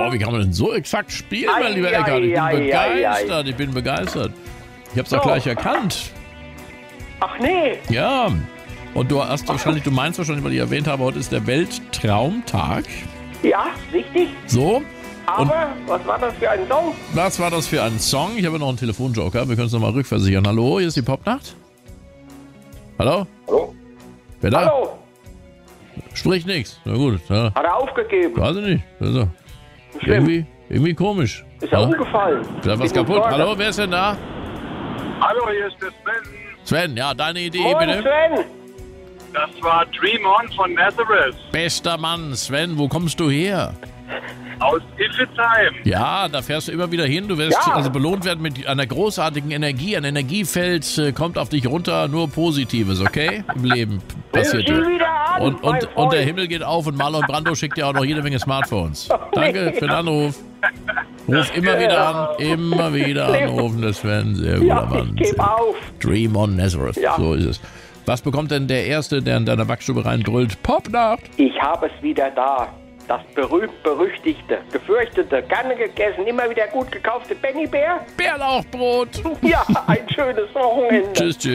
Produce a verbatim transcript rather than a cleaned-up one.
Boah, wie kann man denn so exakt spielen, Ei, mein lieber ei, Eckart? Ich bin ei, begeistert, ei, ei. ich bin begeistert. Ich hab's So. auch gleich erkannt. Ach nee. Ja. Und du hast wahrscheinlich, du meinst wahrscheinlich, weil ich erwähnt habe, heute ist der Welttraumtag. Ja, richtig. So. Und Aber was war das für ein Song? was war das für ein Song? Ich habe noch einen Telefonjoker. Wir können es nochmal rückversichern. Hallo, hier ist die Popnacht. Hallo? Hallo? Wer da? Hallo? Sprich nichts. Na gut. Ja. Hat er aufgegeben? Weiß ich nicht. Also, Schlimm. irgendwie, irgendwie komisch. Ist er Ja? umgefallen? Vielleicht was Bin kaputt. Sorge. Hallo, wer ist denn da? Hallo, hier ist der Sven. Sven, ja, deine Idee Moin, bitte. Sven. Das war Dream On von Nazareth Bester Mann, Sven, wo kommst du her? aus Iffelsheim. Ja, da fährst du immer wieder hin. Du wirst Ja. also belohnt werden mit einer großartigen Energie. Ein Energiefeld äh, kommt auf dich runter, nur Positives, okay? Im Leben passiert. Sieh wieder an, Und, mein und, Freund. und der Himmel geht auf und Marlon Brando schickt dir auch noch jede Menge Smartphones. Danke für den Anruf. Ruf immer wieder an, immer wieder anrufen, der Sven. Sehr guter Ja, Mann. ich gebe auf. Dream on Nazareth, Ja. so ist es. Was bekommt denn der Erste, der in deiner Backstube reindrüllt? Popnacht! Ich habe es wieder da. Das berühmt-berüchtigte, gefürchtete, gerne gegessen, immer wieder gut gekaufte Benny Bär. Bärlauchbrot! Ja, ein schönes Wochenende. Tschüss, tschüss.